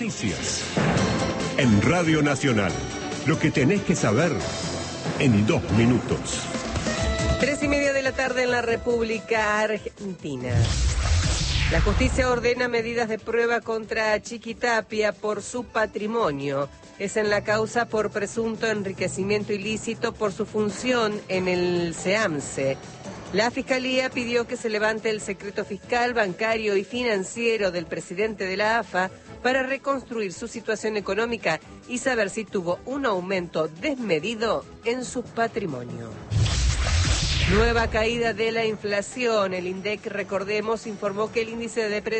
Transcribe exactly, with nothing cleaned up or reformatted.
Noticias. En Radio Nacional, lo que tenés que saber en dos minutos. Tres y media de la tarde en la República Argentina. La justicia ordena medidas de prueba contra Chiquitapia por su patrimonio. Es en la causa por presunto enriquecimiento ilícito por su función en el SEAMSE. La Fiscalía pidió que se levante el secreto fiscal, bancario y financiero del presidente de la A F A para reconstruir su situación económica y saber si tuvo un aumento desmedido en su patrimonio. Nueva caída de la inflación. El INDEC, recordemos, informó que el índice de precios